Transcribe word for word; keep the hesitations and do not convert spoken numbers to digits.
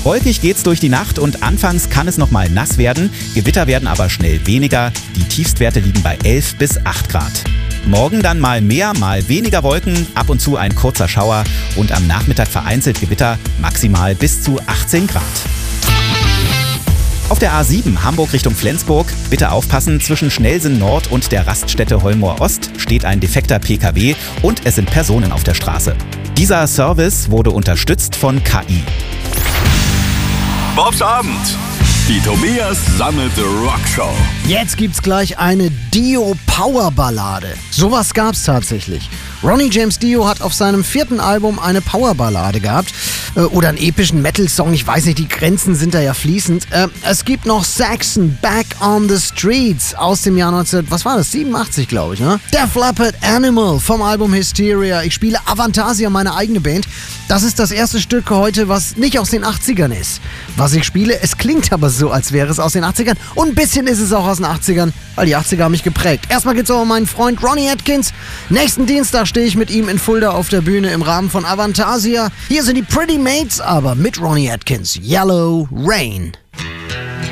Wolkig geht's durch die Nacht und anfangs kann es nochmal nass werden. Gewitter werden aber schnell weniger. Die Tiefstwerte liegen bei elf bis acht Grad. Morgen dann mal mehr, mal weniger Wolken, ab und zu ein kurzer Schauer und am Nachmittag vereinzelt Gewitter, maximal bis zu achtzehn Grad. Auf der A sieben Hamburg Richtung Flensburg, bitte aufpassen, zwischen Schnellsen Nord und der Raststätte Holmoor Ost steht ein defekter P K W und es sind Personen auf der Straße. Dieser Service wurde unterstützt von K I. Bobs Abend. Die Tobias Sammelte Rockshow. Jetzt gibt's gleich eine Dio-Power-Ballade. Sowas gab's tatsächlich. Ronnie James Dio hat auf seinem vierten Album eine Powerballade gehabt. Äh, oder einen epischen Metal-Song, ich weiß nicht, die Grenzen sind da ja fließend. Äh, es gibt noch Saxon, Back on the Streets aus dem Jahr neunzehn, was war das, siebenundachtzig, glaube ich, ne? Def Leppard, Animal vom Album Hysteria. Ich spiele Avantasia, meine eigene Band. Das ist das erste Stück heute, was nicht aus den achtzigern ist. Was ich spiele, es klingt aber so, als wäre es aus den achtzigern. Und ein bisschen ist es auch aus den achtzigern, weil die achtziger haben mich geprägt. Erstmal geht's auch um meinen Freund Ronnie Atkins. Nächsten Dienstag stehe ich mit ihm in Fulda auf der Bühne im Rahmen von Avantasia. Hier sind die Pretty Mates, aber mit Ronnie Atkins. Yellow Rain.